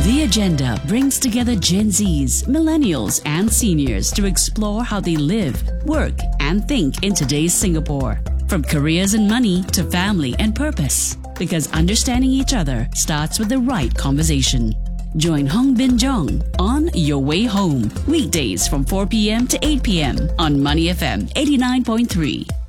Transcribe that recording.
The Agenda brings together Gen Zs, millennials, and seniors to explore how they live, work, and think in today's Singapore. From careers and money to family and purpose. Because understanding each other starts with the right conversation. Join Hong Bin Jong on Your Way Home, weekdays from 4 p.m. to 8 p.m. on Money FM 89.3.